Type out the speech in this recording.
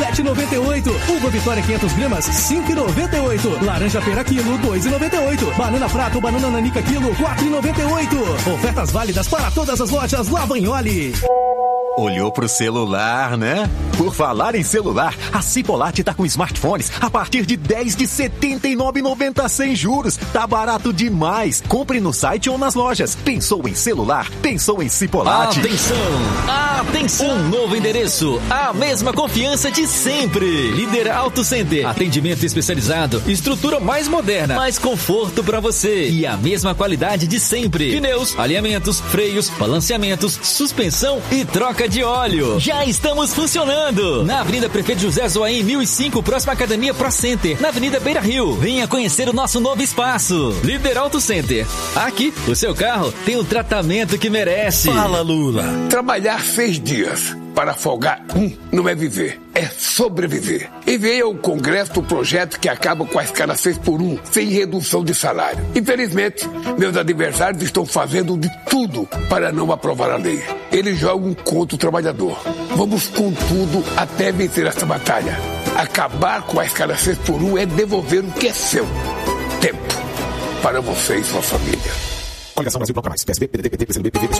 7,98. Uva Vitória 500 gramas, 5,98. Laranja pera quilo, 2,98. Banana prato, banana nanica quilo, 4,98. Ofertas válidas para todas as lojas Lavagnoli. Olhou pro celular, né? Por falar em celular, a Cipolate tá com smartphones a partir de 10 de R$ 79,90 sem juros. Tá barato demais. Compre no site ou nas lojas. Pensou em celular? Pensou em Cipolate? Atenção! Um novo endereço, a mesma confiança de sempre. Líder Auto Center. Atendimento especializado, estrutura mais moderna, mais conforto pra você e a mesma qualidade de sempre. Pneus, alinhamentos, freios, balanceamentos, suspensão e troca de óleo. Já estamos funcionando na Avenida Prefeito José Zoaim 1005, próxima à Academia Pro Center, na Avenida Beira Rio. Venha conhecer o nosso novo espaço. Líder Auto Center. Aqui, o seu carro tem o tratamento que merece. Fala, Lula. Trabalhar 6 dias para folgar não é viver, é sobreviver. Enviei ao Congresso o projeto que acaba com a escala 6x1, sem redução de salário. Infelizmente, meus adversários estão fazendo de tudo para não aprovar a lei. Eles jogam contra o trabalhador. Vamos com tudo até vencer essa batalha. Acabar com a escala 6x1 é devolver o que é seu. Tempo para você e sua família. Coligação Brasil Bloco Mais. PSB, PDT, PT, PCdoB, PV, PSOL.